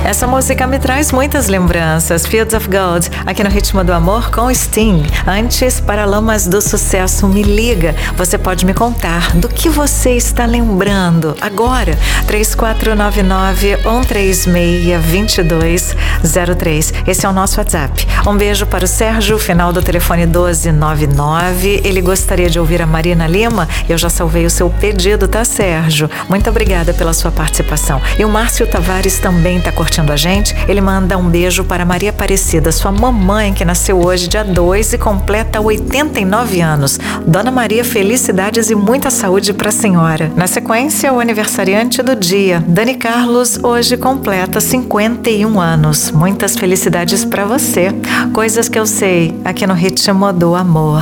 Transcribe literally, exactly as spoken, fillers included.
Essa música me traz muitas lembranças. Fields of Gold, aqui no Ritmo do Amor com Sting. Antes, Paralamas do Sucesso, Me Liga. Você pode me contar do que você está lembrando agora. três quatro nove nove, um três seis, dois dois zero três. Esse é o nosso WhatsApp. Um beijo para o Sérgio, final do telefone doze noventa e nove. Ele gostaria de ouvir a Marina Lima. Eu já salvei o seu pedido, tá, Sérgio? Muito obrigada pela sua participação. E o Márcio Tavares também está curtindo a gente. Ele manda um beijo para Maria Aparecida, sua mamãe, que nasceu hoje, dia dois, e completa oitenta e nove anos. Dona Maria, felicidades e muita saúde para a senhora. Na sequência, o aniversariante do dia, Dani Carlos, hoje completa cinquenta e um anos. Muitas felicidades para você. Coisas que eu sei, aqui no Ritmo do Amor.